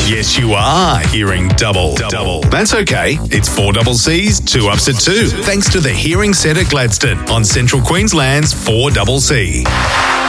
Yes, you are hearing double. That's okay. It's 4 double C's, 2 ups at 2. Thanks to the Hearing Set at Gladstone on Central Queensland's 4 double C.